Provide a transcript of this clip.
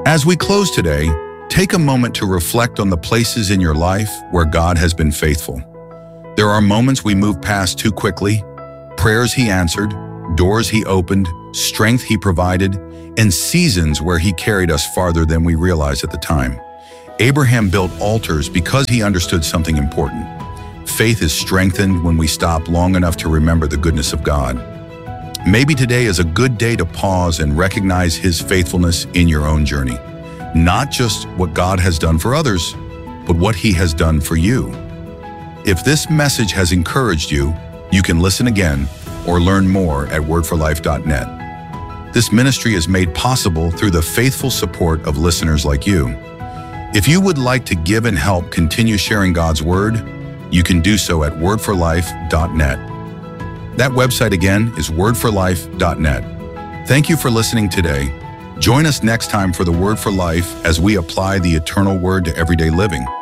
As we close today, take a moment to reflect on the places in your life where God has been faithful. There are moments we move past too quickly, prayers He answered, doors He opened, strength He provided, and seasons where He carried us farther than we realized at the time. Abraham built altars because he understood something important. Faith is strengthened when we stop long enough to remember the goodness of God. Maybe today is a good day to pause and recognize His faithfulness in your own journey. Not just what God has done for others, but what He has done for you. If this message has encouraged you, you can listen again or learn more at wordforlife.net. This ministry is made possible through the faithful support of listeners like you. If you would like to give and help continue sharing God's Word, you can do so at wordforlife.net. That website again is wordforlife.net. Thank you for listening today. Join us next time for the Word for Life as we apply the eternal Word to everyday living.